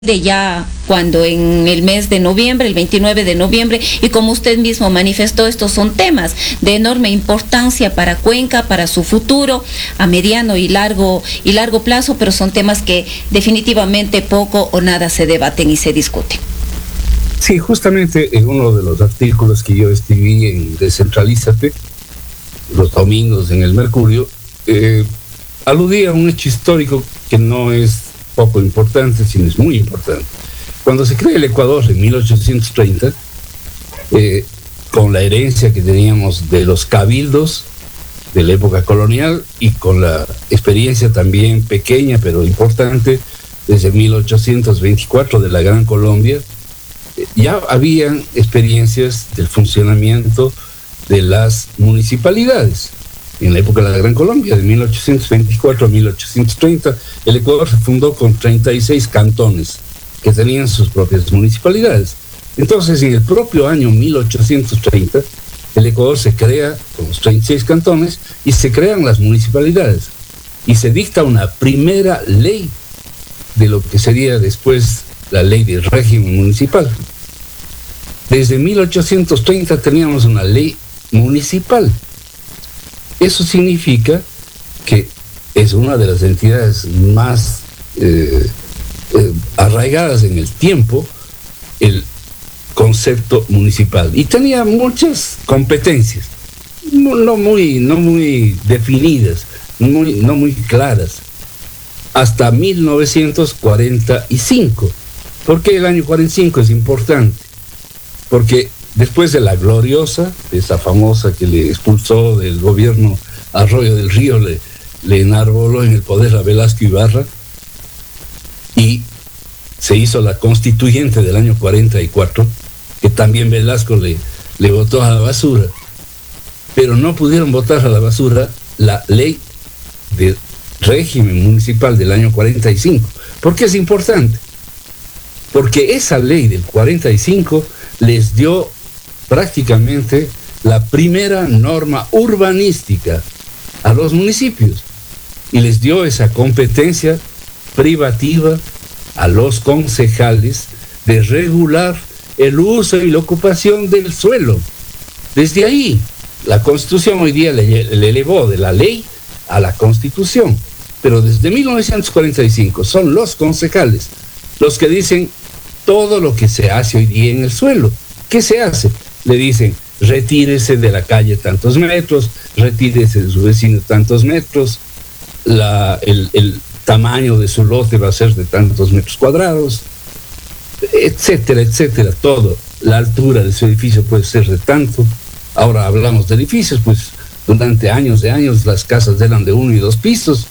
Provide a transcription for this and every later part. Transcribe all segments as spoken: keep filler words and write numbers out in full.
de ya cuando en el mes de noviembre, el veintinueve de noviembre, y como usted mismo manifestó, estos son temas de enorme importancia para Cuenca, para su futuro a mediano y largo y largo plazo, pero son temas que definitivamente poco o nada se debaten y se discuten. Sí, justamente en uno de los artículos que yo escribí en Descentralízate, los domingos en el Mercurio, eh, aludí a un hecho histórico que no es poco importante, sino es muy importante. Cuando se crea el Ecuador en mil ochocientos treinta, eh, con la herencia que teníamos de los cabildos de la época colonial y con la experiencia también pequeña pero importante desde mil ochocientos veinticuatro de la Gran Colombia, eh, ya habían experiencias del funcionamiento de las municipalidades. En la época de la Gran Colombia, de mil ochocientos veinticuatro a mil ochocientos treinta, el Ecuador se fundó con treinta y seis cantones que tenían sus propias municipalidades. Entonces, en el propio año mil ochocientos treinta, el Ecuador se crea con los treinta y seis cantones y se crean las municipalidades. Y se dicta una primera ley de lo que sería después la ley del régimen municipal. Desde mil ochocientos treinta teníamos una ley municipal. Eso significa que es una de las entidades más eh, eh, arraigadas en el tiempo, el concepto municipal. Y tenía muchas competencias, no, no, muy, no muy definidas, muy, no muy claras, hasta mil novecientos cuarenta y cinco. ¿Por qué el año cuarenta y cinco es importante? Porque después de la gloriosa, esa famosa que le expulsó del gobierno Arroyo del Río, le, le enarboló en el poder a Velasco Ibarra y se hizo la constituyente del año cuarenta y cuatro, que también Velasco le, le votó a la basura, pero no pudieron votar a la basura la ley de régimen municipal del año cuarenta y cinco. ¿Por qué es importante? Porque esa ley del cuarenta y cinco les dio prácticamente la primera norma urbanística a los municipios y les dio esa competencia privativa a los concejales de regular el uso y la ocupación del suelo. Desde ahí, la Constitución hoy día le, le elevó de la ley a la Constitución, pero desde mil novecientos cuarenta y cinco son los concejales los que dicen todo lo que se hace hoy día en el suelo. ¿Qué se hace? Le dicen, retírese de la calle tantos metros, retírese de su vecino tantos metros, la, el, el tamaño de su lote va a ser de tantos metros cuadrados, etcétera, etcétera, todo. La altura de su edificio puede ser de tanto. Ahora hablamos de edificios, pues durante años de años las casas eran de uno y dos pisos.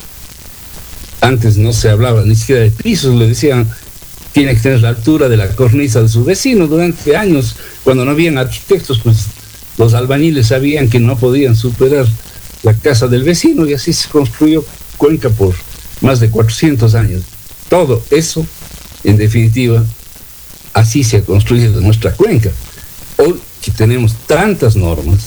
Antes no se hablaba ni siquiera de pisos, le decían, tiene que tener la altura de la cornisa de su vecino. Durante años, cuando no habían arquitectos, pues los albañiles sabían que no podían superar la casa del vecino y así se construyó Cuenca por más de cuatrocientos años. Todo eso, en definitiva, así se ha construido nuestra Cuenca. Hoy que tenemos tantas normas,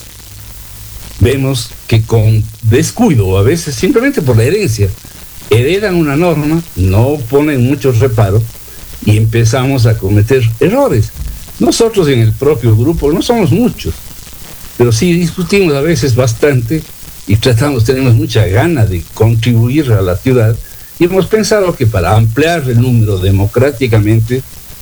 vemos que con descuido, o a veces simplemente por la herencia, heredan una norma, no ponen muchos reparos, y empezamos a cometer errores. Nosotros en el propio grupo no somos muchos, pero sí discutimos a veces bastante y tratamos, tenemos mucha gana de contribuir a la ciudad y hemos pensado que para ampliar el número democráticamente,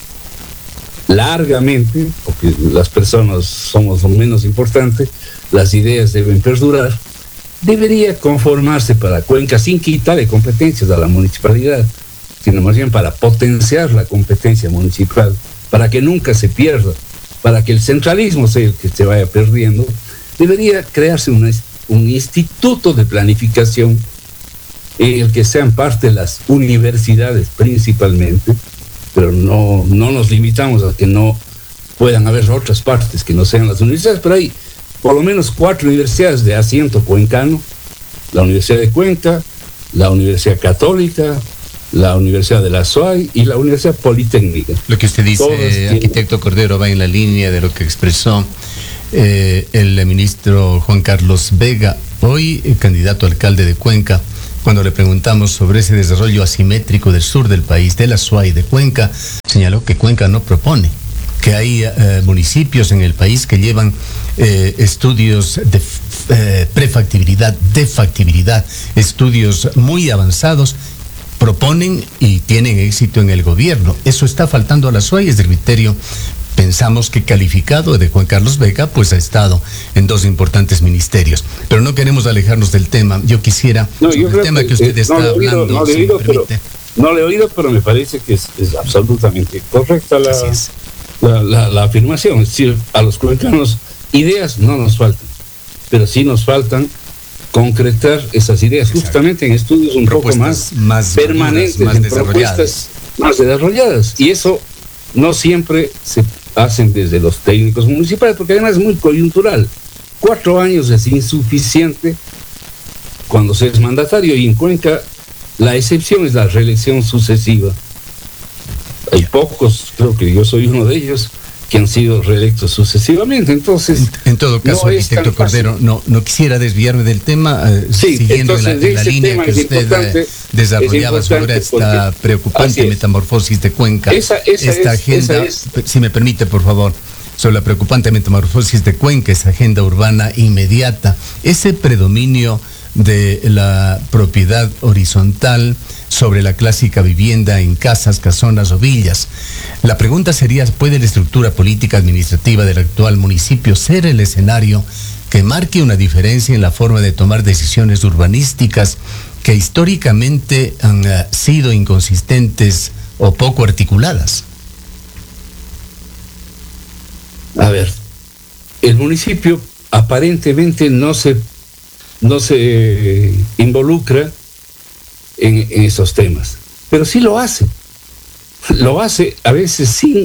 largamente, porque las personas somos lo menos importante, las ideas deben perdurar, debería conformarse para Cuenca sin quitarle competencias a la municipalidad, sino más bien para potenciar la competencia municipal, para que nunca se pierda, para que el centralismo sea el que se vaya perdiendo. Debería crearse una, un instituto de planificación en el que sean parte las universidades principalmente, pero no, no nos limitamos a que no puedan haber otras partes que no sean las universidades, pero hay por lo menos cuatro universidades de asiento cuencano: la Universidad de Cuenca, la Universidad Católica, la Universidad de la S O A I y la Universidad Politécnica. Lo que usted dice, arquitecto Cordero, va en la línea de lo que expresó eh, el ministro Juan Carlos Vega, hoy el candidato a alcalde de Cuenca, cuando le preguntamos sobre ese desarrollo asimétrico del sur del país, de la S U A y de Cuenca, señaló que Cuenca no propone, que hay eh, municipios en el país que llevan eh, estudios de eh, prefactibilidad, de factibilidad, estudios muy avanzados, proponen y tienen éxito en el gobierno. Eso está faltando a la S U A y es de criterio. Pensamos que calificado de Juan Carlos Vega, pues ha estado en dos importantes ministerios. Pero no queremos alejarnos del tema. Yo quisiera, no, sobre yo el tema que, que usted eh, está no oído, hablando, no si oído, me permite. Pero, no le he oído, pero me parece que es, es absolutamente correcta la, la, la, la afirmación. Es decir, a los cuencanos ideas no nos faltan, pero sí nos faltan concretar esas ideas. Exacto. Justamente en estudios un propuestas poco más, más permanentes, maduras, más en desarrolladas. propuestas más desarrolladas. Y eso no siempre se hacen desde los técnicos municipales, porque además es muy coyuntural. Cuatro años es insuficiente cuando se es mandatario, y en Cuenca la excepción es la reelección sucesiva. Hay pocos, creo que yo soy uno de ellos, que han sido reelectos sucesivamente. Entonces, en, en todo caso, no arquitecto Cordero, no, no quisiera desviarme del tema, eh, sí, siguiendo entonces, en la, en la línea que usted eh, desarrollaba sobre esta preocupante metamorfosis de Cuenca. Esa, esa esta es, agenda, esa es. Si me permite, por favor, sobre la preocupante metamorfosis de Cuenca, esa agenda urbana inmediata, ese predominio de la propiedad horizontal sobre la clásica vivienda en casas, casonas o villas. La pregunta sería, ¿puede la estructura política administrativa del actual municipio ser el escenario que marque una diferencia en la forma de tomar decisiones urbanísticas que históricamente han uh, sido inconsistentes o poco articuladas? A ver, el municipio aparentemente no se no se involucra en, en esos temas, pero sí lo hace. Lo hace a veces sin,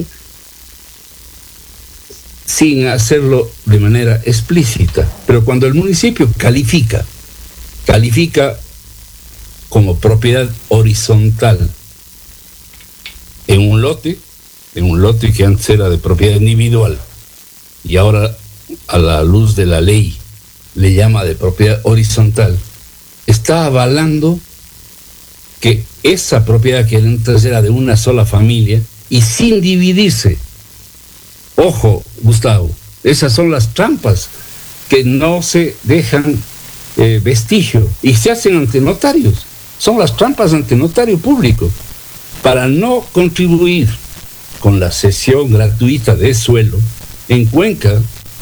sin hacerlo de manera explícita. Pero cuando el municipio califica, califica como propiedad horizontal en un lote, en un lote que antes era de propiedad individual, y ahora a la luz de la ley le llama de propiedad horizontal, está avalando que esa propiedad que antes era de una sola familia y sin dividirse. Ojo, Gustavo, esas son las trampas que no se dejan eh, vestigio y se hacen ante notarios. Son las trampas ante notario público para no contribuir con la cesión gratuita de suelo. En Cuenca,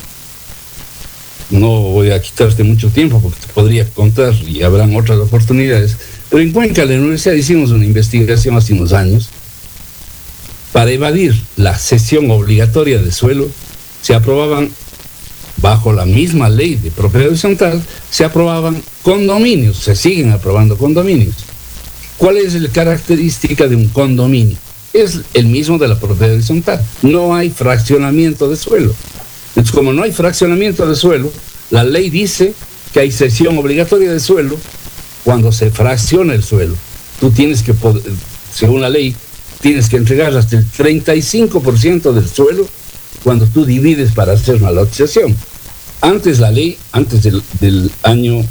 no voy a quitarte mucho tiempo porque te podría contar y habrán otras oportunidades, pero en Cuenca, en la universidad, hicimos una investigación hace unos años para evadir la cesión obligatoria de suelo. Se aprobaban, bajo la misma ley de propiedad horizontal, se aprobaban condominios, se siguen aprobando condominios. ¿Cuál es la característica de un condominio? Es el mismo de la propiedad horizontal. No hay fraccionamiento de suelo. Entonces, como no hay fraccionamiento de suelo, la ley dice que hay cesión obligatoria de suelo cuando se fracciona el suelo. Tú tienes que, según la ley, tienes que entregar hasta el treinta y cinco por ciento del suelo cuando tú divides para hacer una lotización. Antes la ley, antes del, del año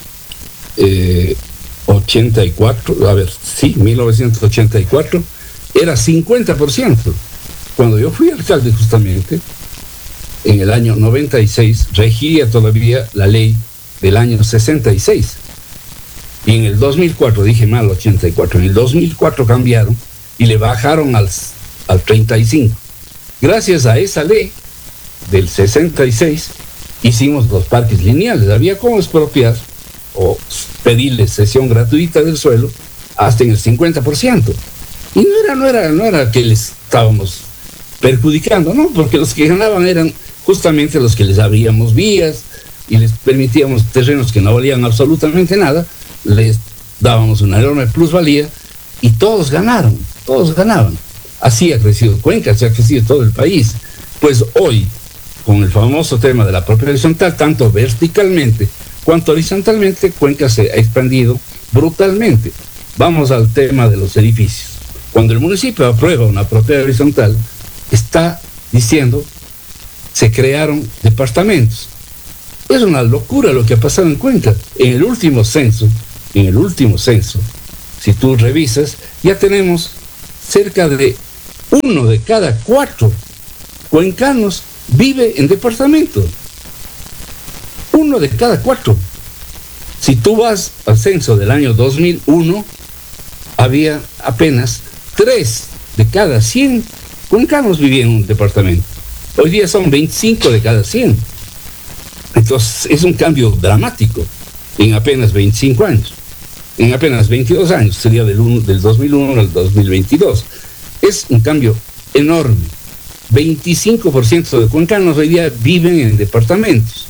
eh, ochenta y cuatro, a ver, sí, mil novecientos ochenta y cuatro, era cincuenta por ciento. Cuando yo fui alcalde justamente, en el año noventa y seis, regía todavía la ley del año sesenta y seis. Y en el dos mil cuatro, dije mal, ochenta y cuatro, en el dos mil cuatro cambiaron y le bajaron al, al treinta y cinco. Gracias a esa ley del sesenta y seis, hicimos los parques lineales. Había como expropiar o pedirle cesión gratuita del suelo hasta en el cincuenta por ciento. Y no era, no era, no era que les estábamos perjudicando, no, porque los que ganaban eran justamente los que les abríamos vías y les permitíamos terrenos que no valían absolutamente nada, les dábamos una enorme plusvalía y todos ganaron, todos ganaban. Así ha crecido Cuenca, así ha crecido todo el país. Pues hoy, con el famoso tema de la propiedad horizontal, tanto verticalmente cuanto horizontalmente, Cuenca se ha expandido brutalmente. Vamos al tema de los edificios. Cuando el municipio aprueba una propiedad horizontal, está diciendo, se crearon departamentos. Es una locura lo que ha pasado en Cuenca. En el último censo, en el último censo, si tú revisas, ya tenemos cerca de uno de cada cuatro cuencanos vive en departamentos. Uno de cada cuatro. Si tú vas al censo del año dos mil uno, había apenas tres de cada cien cuencanos vivían en un departamento. Hoy día son veinticinco de cada cien. Entonces es un cambio dramático en apenas veinticinco años. En apenas veintidós años, sería del, uno, del dos mil uno al dos mil veintidós. Es un cambio enorme. veinticinco por ciento de cuencanos hoy día viven en departamentos.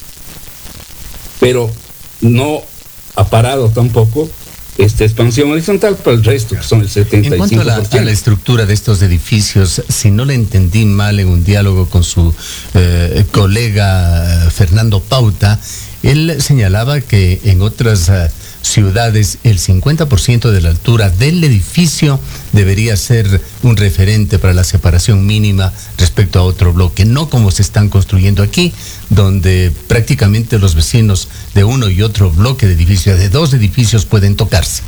Pero no ha parado tampoco esta expansión horizontal para el resto, que son el setenta y cinco por ciento. En cuanto a la, a la estructura de estos edificios, si no le entendí mal en un diálogo con su eh, colega Fernando Pauta, él señalaba que en otras uh, ciudades el cincuenta por ciento de la altura del edificio debería ser un referente para la separación mínima respecto a otro bloque, no como se están construyendo aquí, donde prácticamente los vecinos de uno y otro bloque de edificios, de dos edificios, pueden tocarse.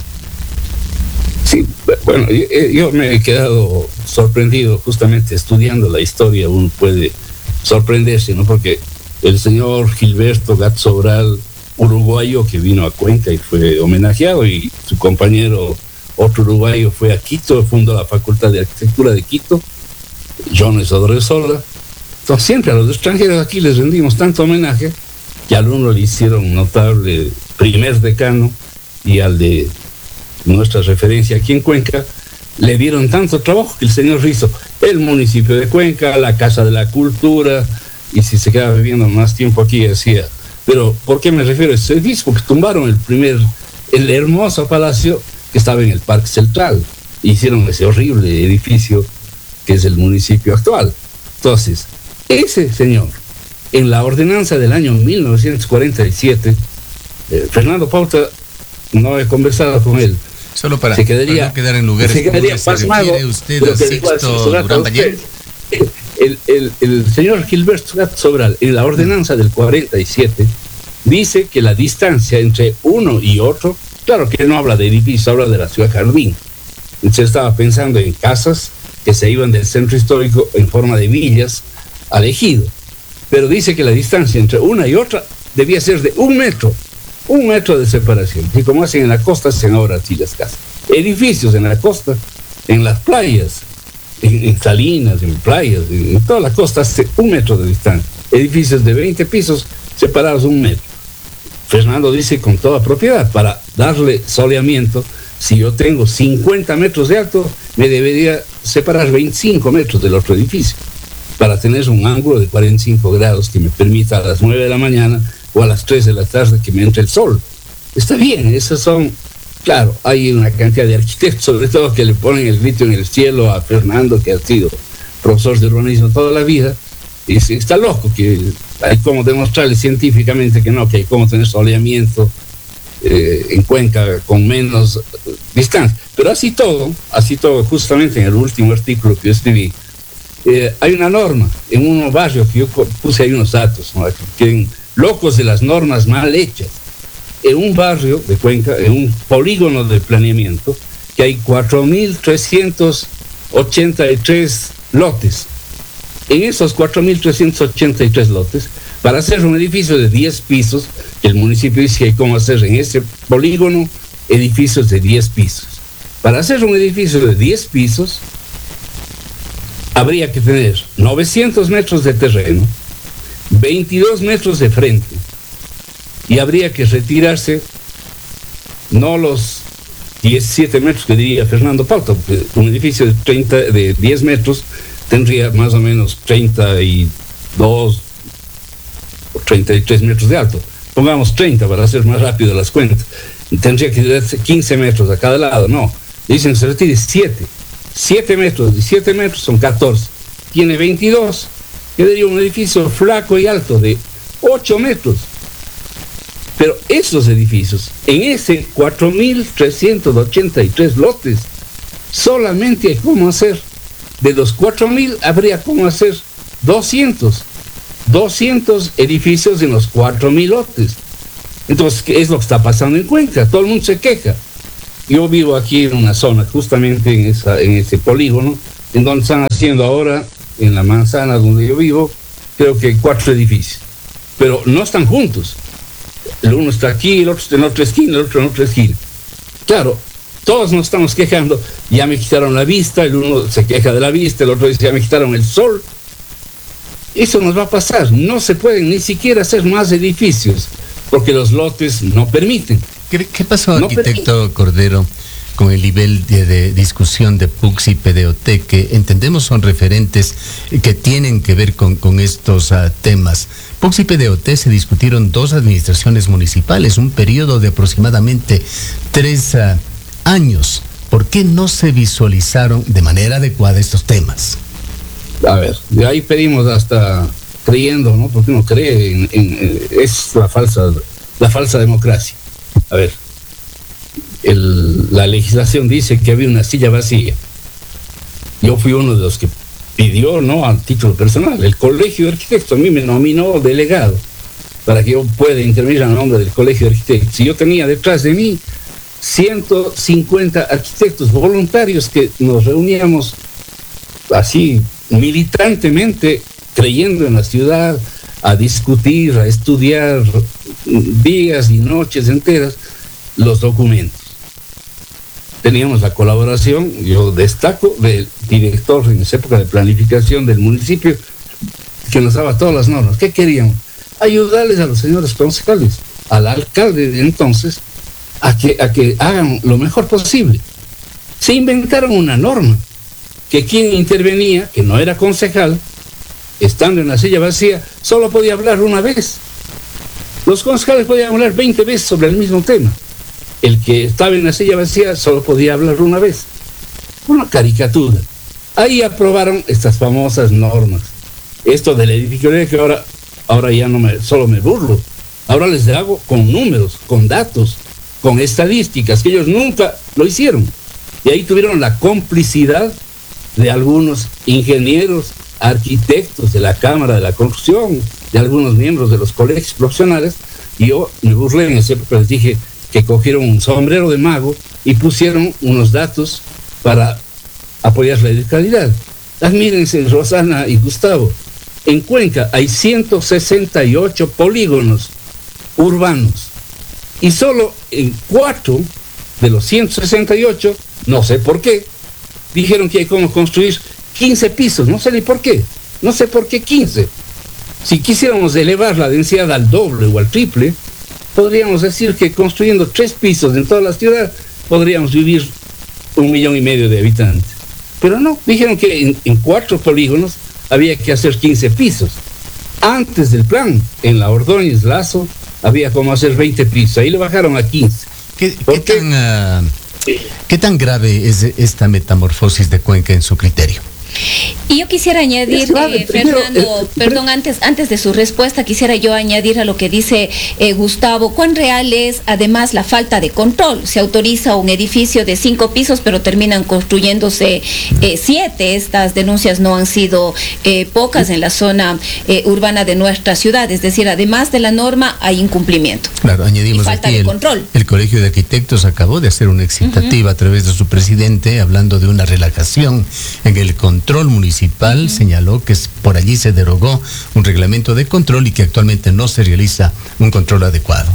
Sí, bueno, yo, yo me he quedado sorprendido justamente estudiando la historia. Uno puede sorprenderse, ¿no? Porque el señor Gilberto Gat Sobral, uruguayo, que vino a Cuenca y fue homenajeado, y su compañero, otro uruguayo, fue a Quito, fundó la Facultad de Arquitectura de Quito, Jones Odresola. Entonces siempre a los extranjeros aquí les rendimos tanto homenaje que al uno le hicieron notable primer decano, y al de nuestra referencia aquí en Cuenca le dieron tanto trabajo que el señor hizo el municipio de Cuenca, la Casa de la Cultura, y si se quedaba viviendo más tiempo aquí decía, pero ¿por qué me refiero a ese edificio? Porque tumbaron el primer, el hermoso palacio que estaba en el Parque Central, e hicieron ese horrible edificio que es el municipio actual. Entonces, ese señor, en la ordenanza del año mil novecientos cuarenta y siete, eh, Fernando Pauta, no he conversado con él, solo para, se quedaría, para no quedar en lugares se quedaría comunes, ¿se pasmado, refiere usted a Sixto Durán Ballén? El, el, el señor Gilberto Gat Sobral, en la ordenanza del cuarenta y siete, dice que la distancia entre uno y otro, claro que no habla de edificios, habla de la ciudad jardín. Entonces estaba pensando en casas que se iban del centro histórico en forma de villas al ejido. Pero dice que la distancia entre una y otra debía ser de un metro, un metro de separación. Y como hacen en la costa, hacen ahora así las casas. Edificios en la costa, en las playas, En, en salinas, en playas, en, en toda la costa, hace un metro de distancia. Edificios de veinte pisos separados un metro. Fernando dice con toda propiedad, para darle soleamiento, si yo tengo cincuenta metros de alto, me debería separar veinticinco metros del otro edificio, para tener un ángulo de cuarenta y cinco grados que me permita a las nueve de la mañana o a las tres de la tarde que me entre el sol. Está bien, esas son... Claro, hay una cantidad de arquitectos, sobre todo, que le ponen el grito en el cielo a Fernando, que ha sido profesor de urbanismo toda la vida, y está loco, que hay como demostrarle científicamente que no, que hay como tener soleamiento eh, en Cuenca con menos eh, distancia. Pero así todo, así todo, justamente en el último artículo que yo escribí, eh, hay una norma en unos barrios que yo puse ahí unos datos, ¿no? Que quieren locos de las normas mal hechas. En un barrio de Cuenca, en un polígono de planeamiento, que hay cuatro mil trescientos ochenta y tres lotes. En esos cuatro mil trescientos ochenta y tres lotes, para hacer un edificio de diez pisos, que el municipio dice que hay cómo hacer en ese polígono edificios de diez pisos. Para hacer un edificio de diez pisos, habría que tener novecientos metros de terreno, veintidós metros de frente, y habría que retirarse no los diecisiete metros que diría Fernando Pauta, porque un edificio de, treinta, de diez metros tendría más o menos treinta y dos o treinta y tres metros de alto. Pongamos treinta para hacer más rápido las cuentas. Tendría que darse quince metros a cada lado. No, dicen que se retire siete. siete metros, diecisiete metros son catorce. Tiene veintidós. Quedaría un edificio flaco y alto de ocho metros. Pero esos edificios, en ese cuatro mil trescientos ochenta y tres lotes, solamente hay cómo hacer. De los cuatro mil habría cómo hacer doscientos. doscientos edificios en los cuatro mil lotes. Entonces, ¿qué es lo que está pasando en Cuenca? Todo el mundo se queja. Yo vivo aquí en una zona, justamente en, esa, en ese polígono, en donde están haciendo ahora, en la manzana donde yo vivo, creo que cuatro edificios. Pero no están juntos. El uno está aquí, el otro está en otra esquina, el otro en otra esquina. Claro, todos nos estamos quejando, ya me quitaron la vista, el uno se queja de la vista, el otro dice, ya me quitaron el sol. Eso nos va a pasar. No se pueden ni siquiera hacer más edificios, porque los lotes no permiten. ¿Qué, qué pasó, no arquitecto permiten. Cordero, con el nivel de, de discusión de P U C y P D O T, que entendemos son referentes que tienen que ver con, con estos uh, temas? P U C y P D O T se discutieron dos administraciones municipales, un periodo de aproximadamente tres uh, años. ¿Por qué no se visualizaron de manera adecuada estos temas? A ver, de ahí pedimos hasta creyendo, ¿no? Porque uno cree en, en, en es la falsa, la falsa democracia. A ver, el, la legislación dice que había una silla vacía. Yo fui uno de los que pidió, ¿no? A título personal, el Colegio de Arquitectos a mí me nominó delegado para que yo pueda intervenir a nombre del Colegio de Arquitectos. Y yo tenía detrás de mí ciento cincuenta arquitectos voluntarios que nos reuníamos así militantemente, creyendo en la ciudad, a discutir, a estudiar días y noches enteras los documentos. Teníamos la colaboración, yo destaco, del director en esa época de planificación del municipio, que nos daba todas las normas. ¿Qué queríamos? Ayudarles a los señores concejales, al alcalde de entonces, a que, a que hagan lo mejor posible. Se inventaron una norma que quien intervenía, que no era concejal, estando en la silla vacía, solo podía hablar una vez. Los concejales podían hablar veinte veces sobre el mismo tema. El que estaba en la silla vacía solo podía hablar una vez. Una caricatura. Ahí aprobaron estas famosas normas. Esto de la edificación, que ahora, ahora ya no me, solo me burlo. Ahora les hago con números, con datos, con estadísticas, que ellos nunca lo hicieron. Y ahí tuvieron la complicidad de algunos ingenieros, arquitectos de la Cámara de la Construcción, de algunos miembros de los colegios profesionales, y yo me burlé en ese época, les dije que cogieron un sombrero de mago y pusieron unos datos para apoyar la edilidad. Admírense, Rosana y Gustavo, en Cuenca hay ciento sesenta y ocho polígonos urbanos, y solo en cuatro de los ciento sesenta y ocho, no sé por qué, dijeron que hay como construir quince pisos, no sé ni por qué, no sé por qué quince. Si quisiéramos elevar la densidad al doble o al triple, podríamos decir que construyendo tres pisos en toda la ciudad, podríamos vivir un millón y medio de habitantes. Pero no, dijeron que en, en cuatro polígonos había que hacer quince pisos. Antes del plan, en la Ordóñez Lazo, había como hacer veinte pisos, ahí le bajaron a quince. ¿Qué, qué, tan, uh, ¿Qué tan grave es esta metamorfosis de Cuenca en su criterio? Y yo quisiera añadir, eh, Fernando, eh, perdón, antes, antes de su respuesta, quisiera yo añadir a lo que dice eh, Gustavo, ¿cuán real es además la falta de control? Se autoriza un edificio de cinco pisos, pero terminan construyéndose eh, siete. Estas denuncias no han sido eh, pocas en la zona eh, urbana de nuestra ciudad, es decir, además de la norma hay incumplimiento. Claro, añadimos y falta aquí de el, control. El Colegio de Arquitectos acabó de hacer una excitativa uh-huh. a través de su presidente, hablando de una relajación en el control municipal, uh-huh. señaló que por allí se derogó un reglamento de control y que actualmente no se realiza un control adecuado.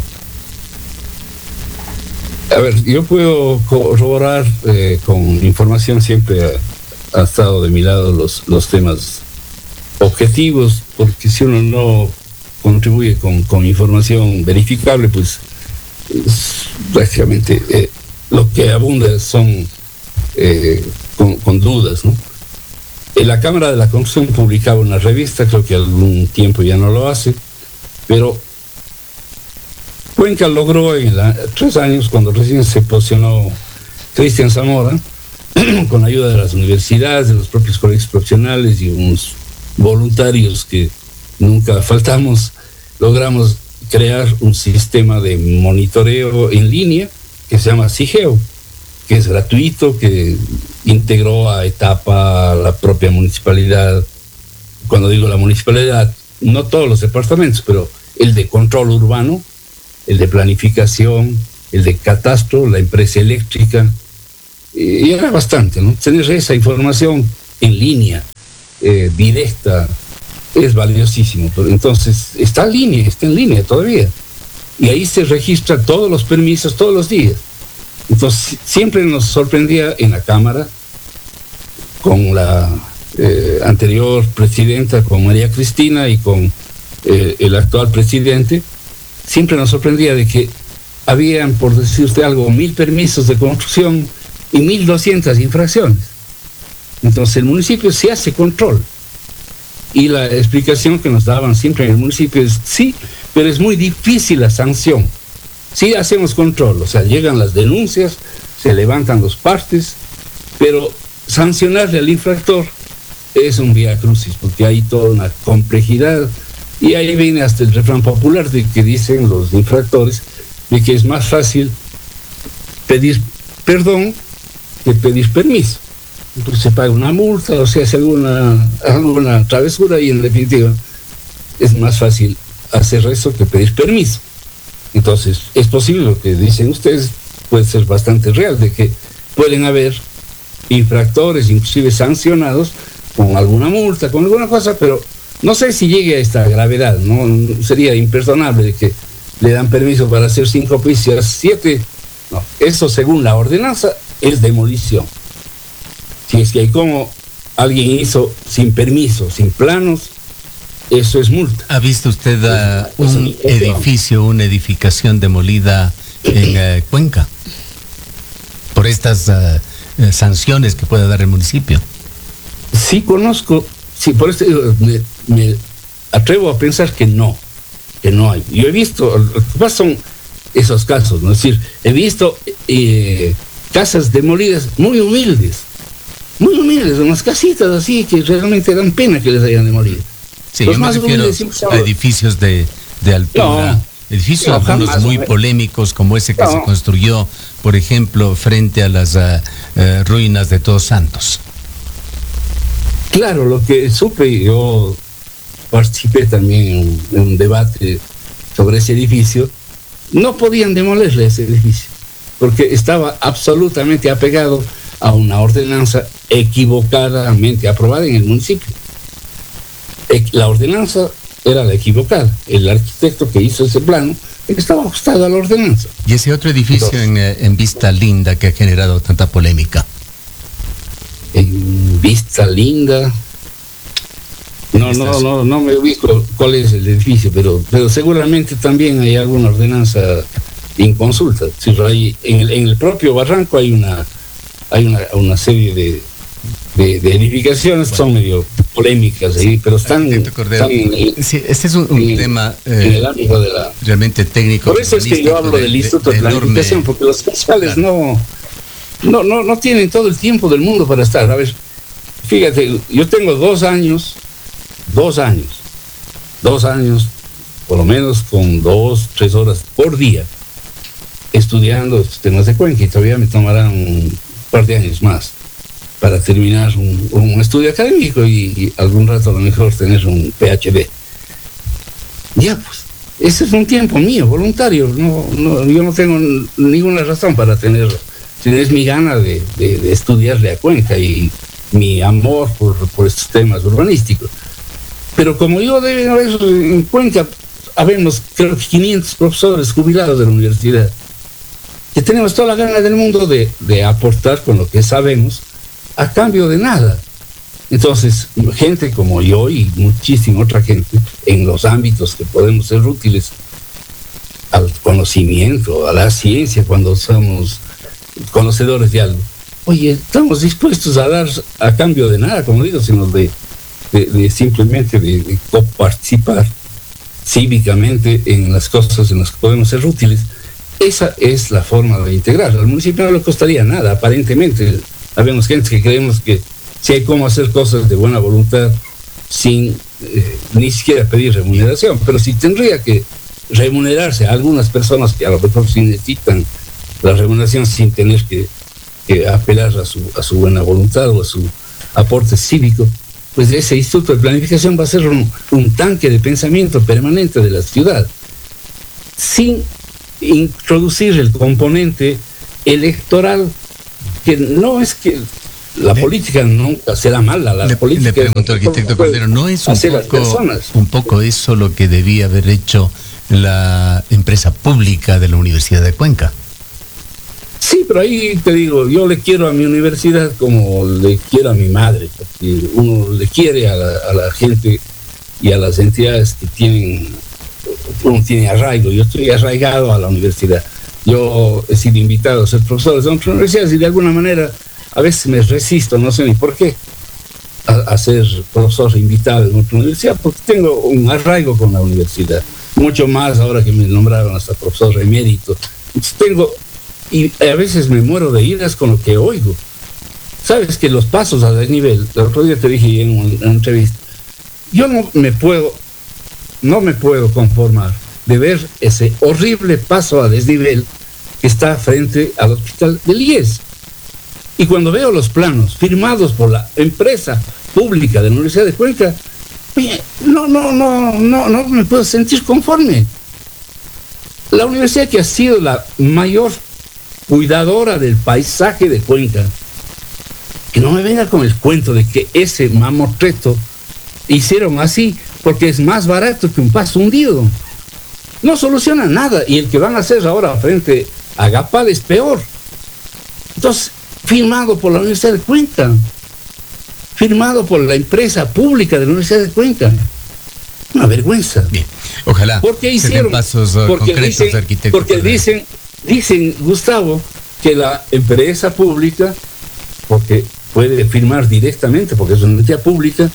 A ver, yo puedo corroborar eh, con información, siempre ha, ha estado de mi lado los, los temas objetivos, porque si uno no contribuye con, con información verificable, pues es prácticamente eh, lo que abunda son eh, con, con dudas, ¿no? En la Cámara de la Construcción publicaba una revista, creo que algún tiempo ya no lo hace, pero Cuenca logró en la, tres años, cuando recién se posicionó Cristian Zamora, con ayuda de las universidades, de los propios colegios profesionales y unos voluntarios que nunca faltamos, logramos crear un sistema de monitoreo en línea que se llama SIGEO, que es gratuito, que integró a etapa la propia municipalidad. Cuando digo la municipalidad, no todos los departamentos, pero el de control urbano, el de planificación, el de catastro, la empresa eléctrica, y era bastante, ¿no? Tener esa información en línea, eh, directa, es valiosísimo. Entonces, está en línea, está en línea todavía. Y ahí se registran todos los permisos todos los días. Entonces, siempre nos sorprendía en la Cámara, con la eh, anterior presidenta, con María Cristina, y con eh, el actual presidente, siempre nos sorprendía de que habían, por decirte algo, mil permisos de construcción y mil doscientas infracciones. Entonces el municipio sí hace control. Y la explicación que nos daban siempre en el municipio es, sí, pero es muy difícil la sanción. Sí hacemos control, o sea, llegan las denuncias, se levantan los partes, pero sancionarle al infractor es un vía crucis, porque hay toda una complejidad. Y ahí viene hasta el refrán popular de que dicen los infractores de que es más fácil pedir perdón que pedir permiso. Entonces se paga una multa o se hace alguna, alguna travesura, y en definitiva es más fácil hacer eso que pedir permiso. Entonces es posible, lo que dicen ustedes puede ser bastante real, de que pueden haber infractores, inclusive sancionados, con alguna multa, con alguna cosa, pero no sé si llegue a esta gravedad, ¿no? Sería imperdonable de que le dan permiso para hacer cinco pisos, siete. No, eso según la ordenanza es demolición. Si es que hay como alguien hizo sin permiso, sin planos, eso es multa. ¿Ha visto usted uh, un edificio, una edificación demolida en uh, Cuenca por estas uh, sanciones que puede dar el municipio? Sí conozco, sí, por eso me, me atrevo a pensar que no, que no hay. Yo he visto, lo que pasa son esos casos, ¿no? Es decir, he visto eh, casas demolidas muy humildes, muy humildes, unas casitas así que realmente dan pena que les hayan demolido. Sí, los yo más me refiero a edificios de, de altura, no, edificios no, algunos jamás, muy no, polémicos, como ese que no. se construyó, por ejemplo, frente a las uh, uh, ruinas de Todos Santos. Claro, lo que supe, yo participé también en un, en un debate sobre ese edificio, no podían demolerle ese edificio, porque estaba absolutamente apegado a una ordenanza equivocadamente aprobada en el municipio. La ordenanza era la equivocada, el arquitecto que hizo ese plano estaba ajustado a la ordenanza. ¿Y ese otro edificio Entonces, en, en Vista Linda que ha generado tanta polémica? En Vista Linda, no, no, no, no me ubico cuál es el edificio, pero, pero seguramente también hay alguna ordenanza inconsulta. En el, en el propio barranco hay una, hay una, una serie de, de, de edificaciones que son medio polémicas ahí, pero están, están en, sí, este es un, un en, tema eh, en el ámbito de la, realmente técnico. Por eso es que yo hablo de, del Instituto de, de, de Planificación, enorme, porque los fiscales claro. no No, no, no tienen todo el tiempo del mundo para estar. A ver, fíjate, yo tengo dos años, dos años, dos años, por lo menos con dos, tres horas por día, estudiando estos temas de Cuenca, y todavía me tomarán un par de años más para terminar un, un estudio académico y, y algún rato a lo mejor tener un P H D. Ya, pues, ese es un tiempo mío, voluntario. No, no, yo no tengo ninguna razón para tenerlo. Es mi gana de, de, de estudiarle a Cuenca y mi amor por, por estos temas urbanísticos. Pero como yo debe haber en Cuenca, habemos creo que quinientos profesores jubilados de la universidad, que tenemos toda la gana del mundo de, de aportar con lo que sabemos a cambio de nada. Entonces, gente como yo y muchísima otra gente en los ámbitos que podemos ser útiles al conocimiento, a la ciencia, cuando somos conocedores de algo. Oye, estamos dispuestos a dar a cambio de nada, como digo, sino de, de, de simplemente de, de coparticipar cívicamente en las cosas en las que podemos ser útiles. Esa es la forma de integrar. Al municipio no le costaría nada, aparentemente. Habemos gente que creemos que si hay cómo hacer cosas de buena voluntad sin eh, ni siquiera pedir remuneración, pero si tendría que remunerarse a algunas personas que a lo mejor sí necesitan la remuneración sin tener que, que apelar a su, a su buena voluntad o a su aporte cívico, pues ese Instituto de Planificación va a ser un, un tanque de pensamiento permanente de la ciudad, sin introducir el componente electoral, que no es que la le, política nunca será mala. La le, política le pregunto, arquitecto Cordero, ¿no es un poco, un poco eso lo que debía haber hecho la empresa pública de la Universidad de Cuenca? Sí, pero ahí te digo, yo le quiero a mi universidad como le quiero a mi madre, porque uno le quiere a la, a la gente y a las entidades que tienen, uno tiene arraigo. Yo estoy arraigado a la universidad. Yo he sido invitado a ser profesor de otras universidades y de alguna manera a veces me resisto, no sé ni por qué, a, a ser profesor invitado en otra universidad, porque tengo un arraigo con la universidad, mucho más ahora que me nombraron hasta profesor emérito. Entonces tengo, y a veces me muero de iras con lo que oigo. Sabes que los pasos a desnivel, el otro día te dije en una entrevista, yo no me puedo, no me puedo conformar de ver ese horrible paso a desnivel que está frente al hospital del I E S. Y cuando veo los planos firmados por la empresa pública de la Universidad de Cuenca, no, no, no, no, no me puedo sentir conforme. La universidad que ha sido la mayor cuidadora del paisaje de Cuenca, que no me venga con el cuento de que ese mamotreto hicieron así porque es más barato que un paso hundido. No soluciona nada, y el que van a hacer ahora frente a Agapal es peor. Entonces, firmado por la Universidad de Cuenca, firmado por la empresa pública de la Universidad de Cuenca. Una vergüenza. Bien, ojalá porque hicieron pasos uh, porque concretos, dicen, arquitecto. Porque dicen, dicen, Gustavo, que la empresa pública, porque puede firmar directamente, porque es una entidad pública,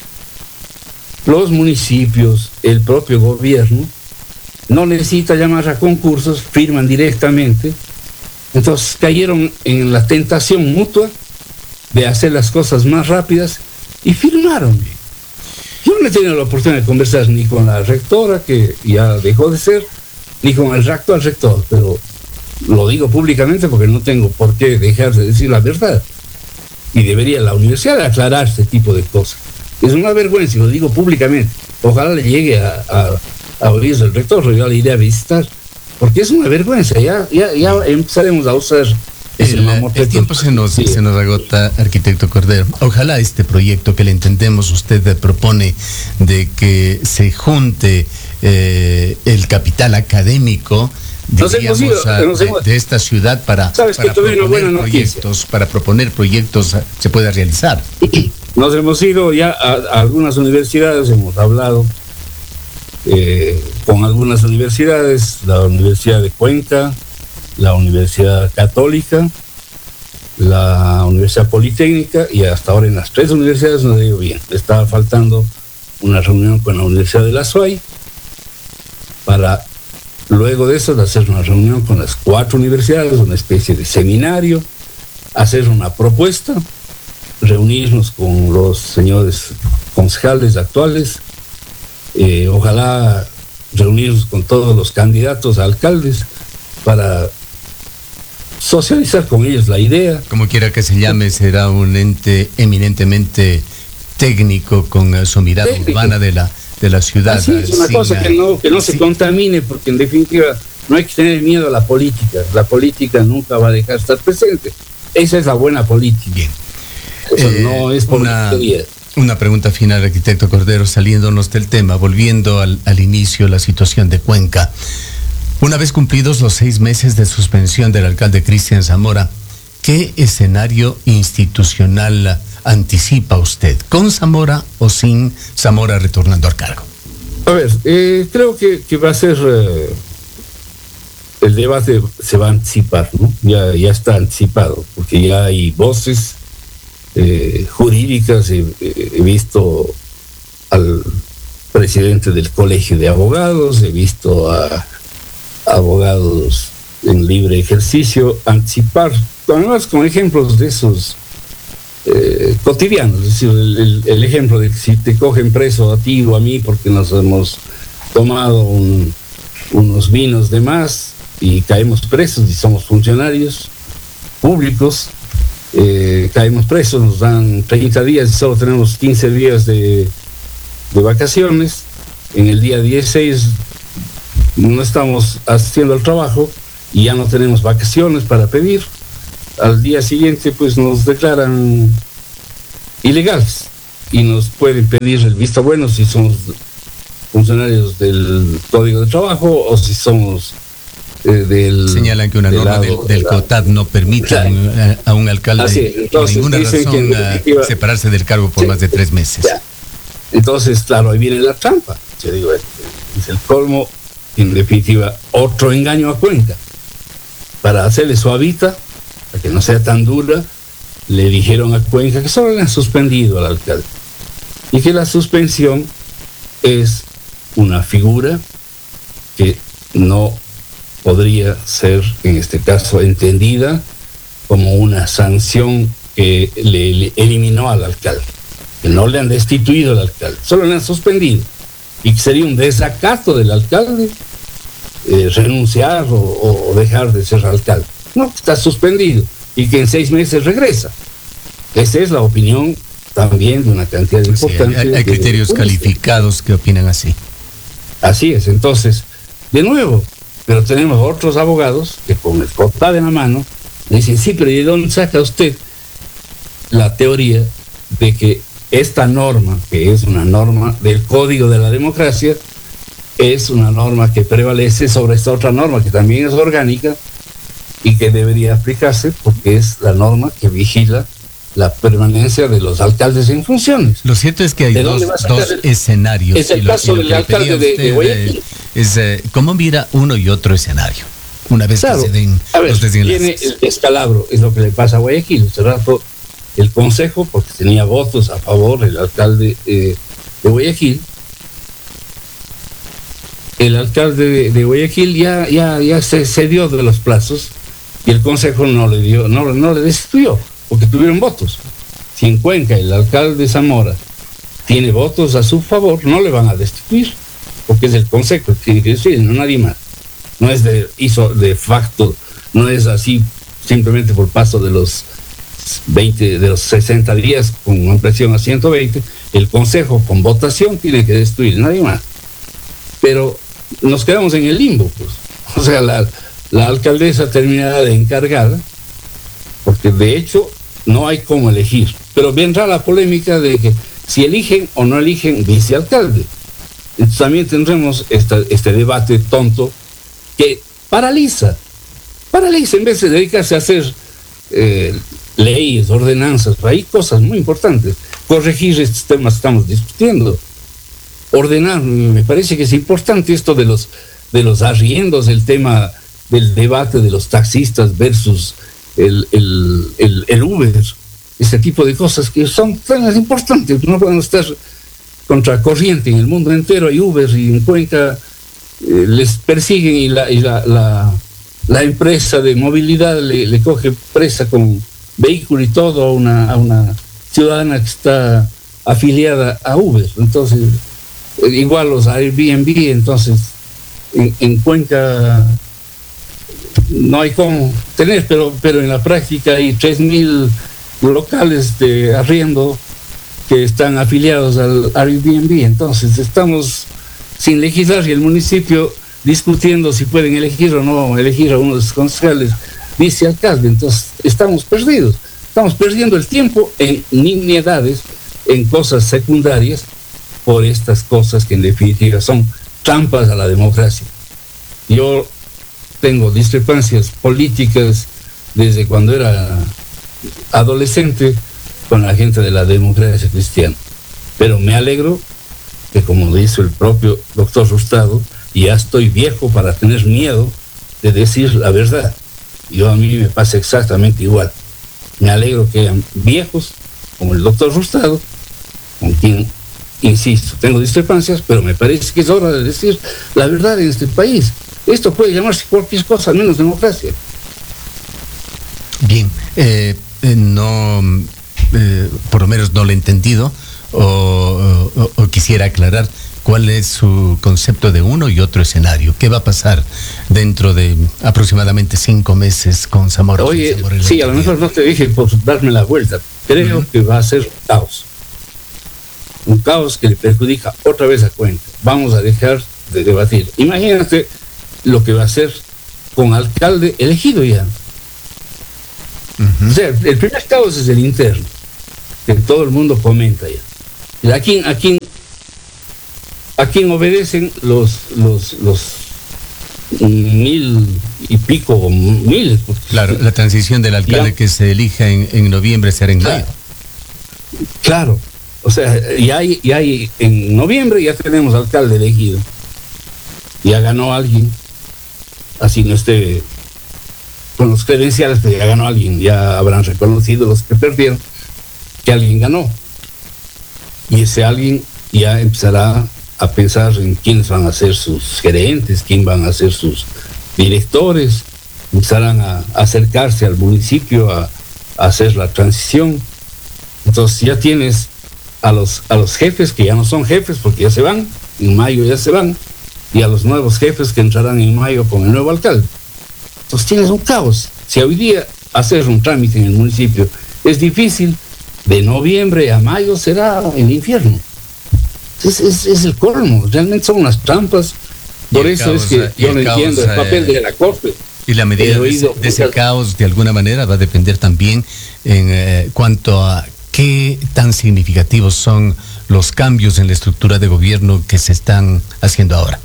los municipios, el propio gobierno, no necesita llamar a concursos, firman directamente. Entonces cayeron en la tentación mutua de hacer las cosas más rápidas y firmaron. Yo no he tenido la oportunidad de conversar ni con la rectora, que ya dejó de ser, ni con el actual rector, pero lo digo públicamente porque no tengo por qué dejar de decir la verdad. Y debería la universidad aclarar este tipo de cosas. Es una vergüenza, y lo digo públicamente. Ojalá le llegue a, a, a oír el rector, yo le iré a visitar. Porque es una vergüenza, ya, ya, ya empezaremos a usar ese el, el tiempo se nos, sí. se nos agota, arquitecto Cordero. Ojalá este proyecto que le entendemos usted propone de que se junte eh, el capital académico, digamos, ido, a, de, de esta ciudad para, para proponer proyectos, para proponer proyectos se pueda realizar. Nos hemos ido ya a, a algunas universidades, hemos hablado Eh, con algunas universidades, la Universidad de Cuenca, la Universidad Católica, la Universidad Politécnica, y hasta ahora en las tres universidades nos ha ido bien. Estaba faltando una reunión con la Universidad de la SUAY para luego de eso hacer una reunión con las cuatro universidades, una especie de seminario, hacer una propuesta, reunirnos con los señores concejales actuales. Eh, ojalá reunirnos con todos los candidatos a alcaldes para socializar con ellos la idea. Como quiera que se llame, será un ente eminentemente técnico con uh, su mirada técnico. urbana de la, de la ciudad. Así es, una cosa la... que no, que no sí. se contamine, porque en definitiva no hay que tener miedo a la política. La política nunca va a dejar de estar presente. Esa es la buena política. Bien. Eso eh, no es politiquería. Una pregunta final, arquitecto Cordero, saliéndonos del tema, volviendo al, al inicio, la situación de Cuenca. Una vez cumplidos los seis meses de suspensión del alcalde Cristian Zamora, ¿qué escenario institucional anticipa usted? ¿Con Zamora o sin Zamora retornando al cargo? A ver, eh, creo que, que va a ser... Eh, el debate se va a anticipar, ¿no? Ya, ya está anticipado, porque ya hay voces Eh, jurídicas. He, he visto al presidente del Colegio de Abogados, he visto a, a abogados en libre ejercicio anticipar, además con ejemplos de esos eh, cotidianos, es decir, el, el, el ejemplo de que si te cogen preso a ti o a mí porque nos hemos tomado un, unos vinos de más y caemos presos y somos funcionarios públicos, Eh, caemos presos, nos dan treinta días y solo tenemos quince días de, de vacaciones. En el día dieciséis no estamos haciendo el trabajo y ya no tenemos vacaciones para pedir. Al día siguiente pues nos declaran ilegales y nos pueden pedir el visto bueno si somos funcionarios del Código de Trabajo o si somos eh, del... Señalan que una del norma lado, del, del COTAD no permite a un, a un alcalde Así, entonces, por ninguna dicen razón que a separarse del cargo por sí, más de tres meses. Ya. Entonces, claro, ahí viene la trampa. Yo digo, es el colmo, en definitiva, otro engaño a Cuenca. Para hacerle suavita, para que no sea tan dura, le dijeron a Cuenca que solo le han suspendido al alcalde. Y que la suspensión es una figura que no podría ser, en este caso, entendida como una sanción que le, le eliminó al alcalde. Que no le han destituido al alcalde, solo le han suspendido. Y que sería un desacato del alcalde eh, renunciar o, o dejar de ser alcalde. No, está suspendido y que en seis meses regresa. Esa es la opinión también de una cantidad de importantes. Sí, hay, hay criterios de, calificados que opinan así. Así es, entonces, de nuevo, pero tenemos otros abogados que con el COTAD en la mano dicen, sí, pero ¿de dónde saca usted la teoría de que esta norma, que es una norma del Código de la Democracia, es una norma que prevalece sobre esta otra norma que también es orgánica y que debería aplicarse porque es la norma que vigila la permanencia de los alcaldes en funciones? Lo cierto es que hay dos, dos el, escenarios. Es el caso del alcalde de, de Guayaquil. Es, eh, ¿cómo mira uno y otro escenario? Una vez claro, que se den a ver, los desenlaces. Tiene el descalabro, es lo que le pasa a Guayaquil. Hace rato el Consejo, porque tenía votos a favor el alcalde eh, de Guayaquil, el alcalde de, de Guayaquil ya, ya, ya se cedió de los plazos y el Consejo no le dio, no, no le destituyó, porque tuvieron votos. Si en Cuenca el alcalde Zamora tiene votos a su favor, no le van a destituir, porque es el Consejo, tiene que decir, no nadie más. No es de, hizo de facto, no es así simplemente por paso de los veinte, de los sesenta días con ampliación a ciento veinte, el Consejo con votación tiene que destruir, nadie más. Pero nos quedamos en el limbo, pues. O sea, la, la alcaldesa terminará de encargar, porque de hecho no hay cómo elegir. Pero vendrá la polémica de que si eligen o no eligen vicealcalde. Entonces también tendremos esta, este debate tonto que paraliza, paraliza en vez de dedicarse a hacer eh, leyes, ordenanzas, hay cosas muy importantes. Corregir estos temas que estamos discutiendo. Ordenar, me parece que es importante esto de los, de los arriendos, el tema del debate de los taxistas versus el, el, el, el Uber, este tipo de cosas que son tan importantes, no pueden estar contracorriente en el mundo entero. Hay Uber y en Cuenca eh, les persiguen y la, y la, la, la empresa de movilidad le, le coge presa con vehículo y todo a una, a una ciudadana que está afiliada a Uber. Entonces, igual los Airbnb, entonces en, en Cuenca no hay cómo tener, pero, pero en la práctica hay tres mil locales de arriendo que están afiliados al Airbnb. Entonces estamos sin legislar y el municipio discutiendo si pueden elegir o no elegir a uno de sus concejales vicealcalde. Entonces estamos perdidos, estamos perdiendo el tiempo en nimiedades, en cosas secundarias, por estas cosas que en definitiva son trampas a la democracia. Yo tengo discrepancias políticas desde cuando era adolescente con la gente de la democracia cristiana, pero me alegro que, como dice el propio doctor Rustado, ya estoy viejo para tener miedo de decir la verdad. Yo, a mí me pasa exactamente igual. Me alegro que hayan viejos como el doctor Rustado, con quien, insisto, tengo discrepancias, pero me parece que es hora de decir la verdad en este país. Esto puede llamarse cualquier cosa menos democracia. Bien, eh, eh, no, eh, por lo menos no lo he entendido, o, o, o quisiera aclarar cuál es su concepto de uno y otro escenario. ¿Qué va a pasar dentro de aproximadamente cinco meses con Zamora? Oye, con Zamora sí, a lo mejor no te dije por darme la vuelta. Creo uh-huh. que va a ser un caos. Un caos que le perjudica otra vez a Cuenca. Vamos a dejar de debatir. Imagínate lo que va a ser con alcalde elegido ya. Uh-huh. O sea, el primer caos es el interno, que todo el mundo comenta ya. ¿A quién, a quién, a quién obedecen los, los, los mil y pico, miles? Claro, la transición del alcalde ya, que se elija en, en noviembre será en mayo. Claro, o sea, ya hay, ya hay, en noviembre ya tenemos alcalde elegido. Ya ganó alguien, así no esté con los credenciales, pero ya ganó alguien, ya habrán reconocido los que perdieron que alguien ganó. Y ese alguien ya empezará a pensar en quiénes van a ser sus gerentes, quién van a ser sus directores, empezarán a acercarse al municipio a, a hacer la transición. Entonces ya tienes a los, a los jefes que ya no son jefes porque ya se van, en mayo ya se van, y a los nuevos jefes que entrarán en mayo con el nuevo alcalde. Entonces tienes un caos. Si hoy día hacer un trámite en el municipio es difícil, de noviembre a mayo será el infierno. Es, es, es el colmo, realmente son unas trampas. Por eso caos, es que yo no caos, entiendo el papel eh, de la Corte. Y la medida de ese, de ese caos de alguna manera va a depender también en eh, cuanto a qué tan significativos son los cambios en la estructura de gobierno que se están haciendo ahora.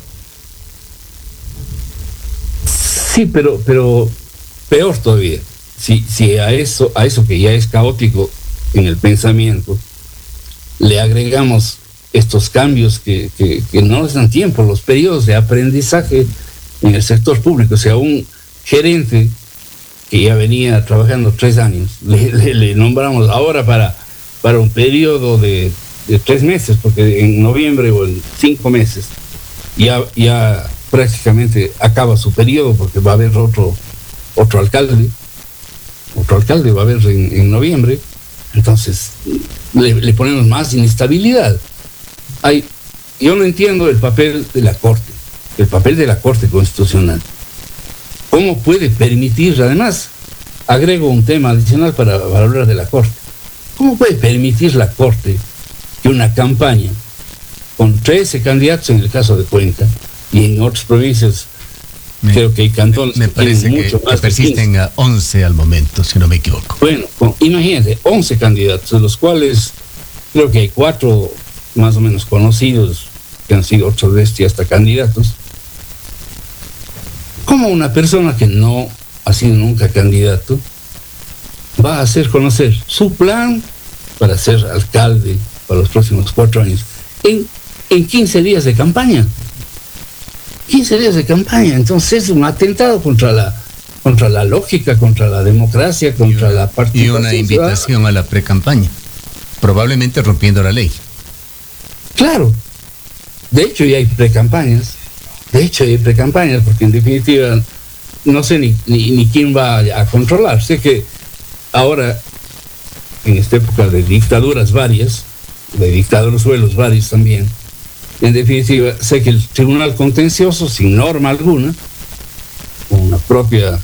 Sí, pero, pero peor todavía, si, si a eso, a eso que ya es caótico en el pensamiento, le agregamos estos cambios que, que, que no les dan tiempo, los periodos de aprendizaje en el sector público. O sea, un gerente que ya venía trabajando tres años, le, le, le nombramos ahora para, para un periodo de, de tres meses, porque en noviembre o en cinco meses ya, ya prácticamente acaba su periodo, porque va a haber otro, otro alcalde, otro alcalde va a haber en, en noviembre. Entonces le, le ponemos más inestabilidad. Hay, yo no entiendo el papel de la Corte, el papel de la Corte Constitucional. ¿Cómo puede permitir, además, agrego un tema adicional para, para hablar de la Corte, cómo puede permitir la Corte que una campaña con trece candidatos en el caso de Cuenca y en otras provincias, me, creo que hay cantones me, me parece que, mucho que, más que persisten a once al momento, si no me equivoco. Bueno, con, imagínate, once candidatos, de los cuales creo que hay cuatro más o menos conocidos, que han sido otras veces hasta candidatos. ¿Cómo una persona que no ha sido nunca candidato va a hacer conocer su plan para ser alcalde para los próximos cuatro años en, en quince días de campaña? quince días de campaña. Entonces es un atentado contra la contra la lógica, contra la democracia, contra una, la participación. Y una invitación a la pre-campaña, probablemente rompiendo la ley. Claro. De hecho ya hay pre-campañas. De hecho hay pre-campañas, porque en definitiva no sé ni, ni, ni quién va a, a controlar. Sé que ahora, en esta época de dictaduras varias, de dictaduras suelos varios también, en definitiva, sé que el Tribunal Contencioso, sin norma alguna, con una propia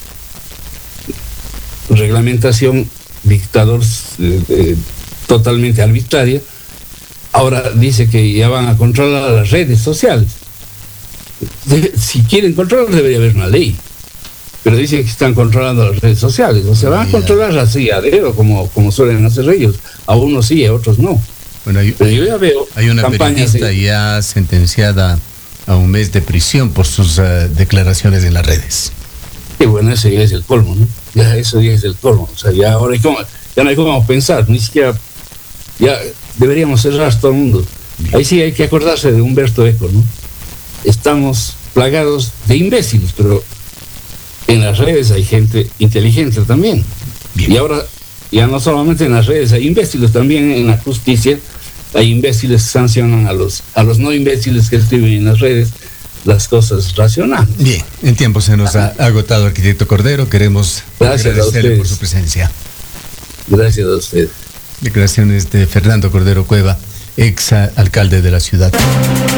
reglamentación dictador eh, eh, totalmente arbitraria, ahora dice que ya van a controlar las redes sociales. De, si quieren controlar, debería haber una ley, pero dicen que están controlando las redes sociales. O sea, van a controlar así a dedo, como, como suelen hacer ellos. A unos sí, a otros no. Bueno, hay, pero yo ya veo hay una periodista de... ya sentenciada a un mes de prisión por sus uh, declaraciones en las redes. Y bueno, ese ya es el colmo, ¿no? Ya eso ya es el colmo. O sea, ya ahora hay como, ya no hay cómo pensar, ni siquiera, ya deberíamos cerrar todo el mundo. Bien. Ahí sí hay que acordarse de Humberto Eco, ¿no? Estamos plagados de imbéciles, pero en las redes hay gente inteligente también. Bien. Y ahora ya no solamente en las redes hay imbéciles, también en la justicia hay imbéciles que sancionan a los, a los no imbéciles que escriben en las redes las cosas racionales. Bien, el tiempo se nos ha agotado, arquitecto Cordero. Queremos Gracias agradecerle por su presencia. Gracias a usted. Declaraciones de Fernando Cordero Cueva, ex alcalde de la ciudad.